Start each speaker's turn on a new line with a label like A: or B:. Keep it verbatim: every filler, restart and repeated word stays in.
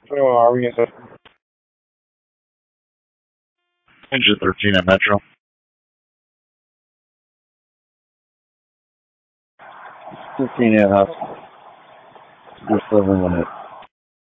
A: So are we at the
B: Engine thirteen at Metro.
C: fifteen at hospital. Just living with it.